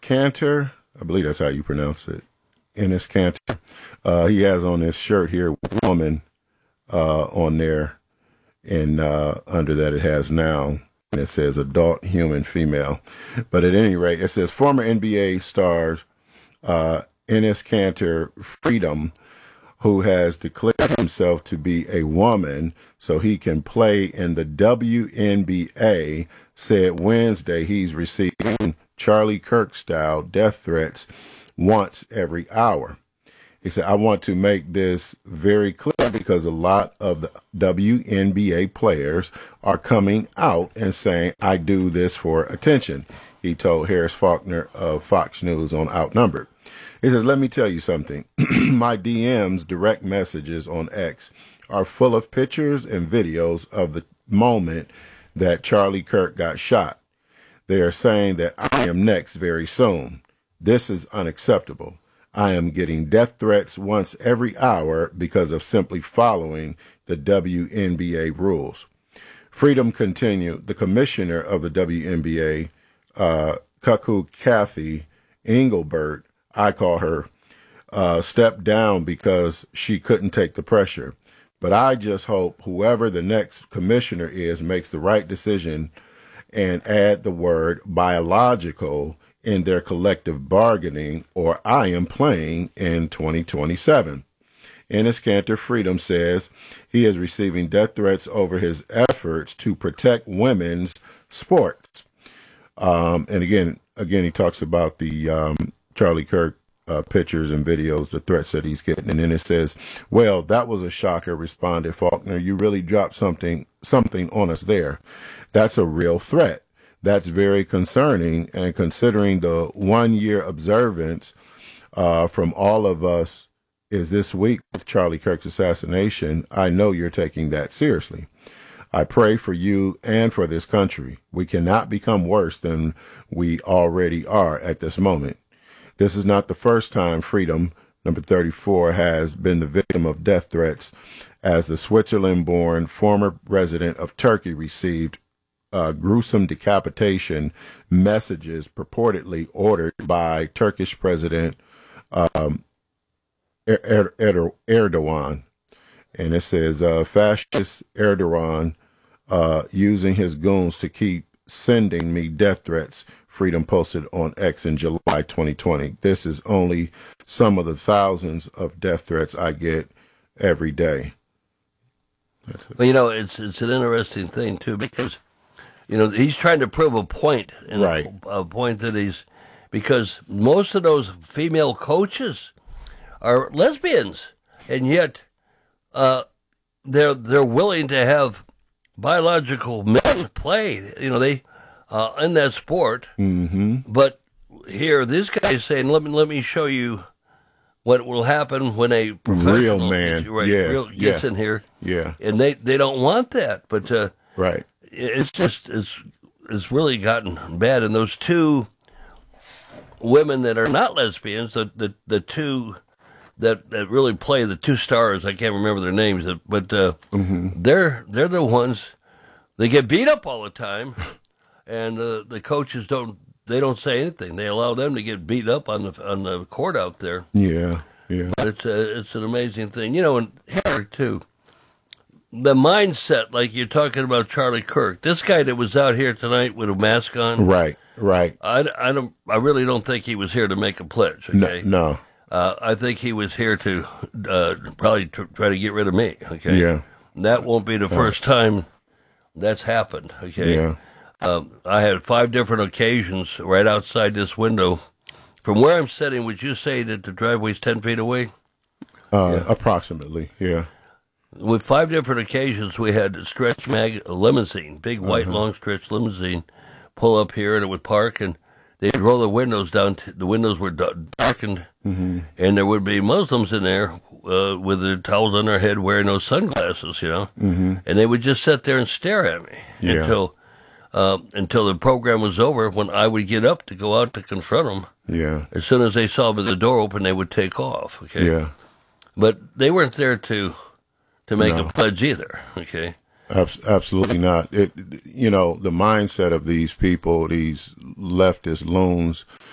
Cantor, I believe that's how you pronounce it. Enes Cantor. He has on his shirt here, woman, on there. And under that it has now, and it says adult human female. But at any rate, it says former NBA stars Enes Kanter Freedom, who has declared himself to be a woman so he can play in the WNBA, said Wednesday he's receiving Charlie Kirk-style death threats once every hour. He said, I want to make this very clear because a lot of the WNBA players are coming out and saying, I do this for attention. He told Harris Faulkner of Fox News on Outnumbered. He says, let me tell you something. My DMs, direct messages on X, are full of pictures and videos of the moment that Charlie Kirk got shot. They are saying that I am next very soon. This is unacceptable. I am getting death threats once every hour because of simply following the WNBA rules. Freedom continued. The commissioner of the WNBA, Cuckoo Kathy Engelbert, I call her, stepped down because she couldn't take the pressure. But I just hope whoever the next commissioner is makes the right decision and add the word biological in their collective bargaining, or I am playing in 2027. Enes Kanter Freedom says he is receiving death threats over his efforts to protect women's sports. And again, he talks about the Charlie Kirk pictures and videos, the threats that he's getting. And then it says, well, that was a shocker, responded Faulkner. You really dropped something on us there. That's a real threat. That's very concerning. And considering the 1 year observance from all of us is this week with Charlie Kirk's assassination, I know you're taking that seriously. I pray for you and for this country. We cannot become worse than we already are at this moment. This is not the first time Freedom, number 34, has been the victim of death threats, as the Switzerland-born former resident of Turkey received gruesome decapitation messages purportedly ordered by Turkish President Erdogan. And it says, fascist Erdogan using his goons to keep sending me death threats, Freedom posted on X in July 2020. This is only some of the thousands of death threats I get every day. Well, you know, it's an interesting thing, too, because, you know, he's trying to prove a point. And right. A point that because most of those female coaches are lesbians, and yet they're willing to have biological men play, you know, they in that sport. Mm-hmm. But here, this guy's saying, let me show you what will happen when a professional real man gets in here. Yeah. And they don't want that. But right. It's just it's really gotten bad. And those two women that are not lesbians, the two that really play, the two stars, I can't remember their names, but they're the ones, they get beat up all the time, and the coaches don't say anything. They allow them to get beat up on the court out there. Yeah. But it's an amazing thing, you know. And here too, the mindset, like you're talking about Charlie Kirk, this guy that was out here tonight with a mask on, right. I really don't think he was here to make a pledge. Okay, no. I think he was here to probably try to get rid of me. Okay, yeah, that won't be the first time that's happened. Okay, yeah. I had 5 different occasions right outside this window. From where I'm sitting, would you say that the driveway's 10 feet away? Approximately, yeah. With 5 different occasions, we had a stretch limousine, big white long stretch limousine, pull up here, and it would park, and they'd roll the windows down. The windows were darkened, and there would be Muslims in there with their towels on their head, wearing those sunglasses, you know, and they would just sit there and stare at me until the program was over, when I would get up to go out to confront them. Yeah. As soon as they saw the door open, they would take off. Okay. Yeah. But they weren't there to make a pledge either. Okay. Absolutely not. You know, the mindset of these people, these leftist loons,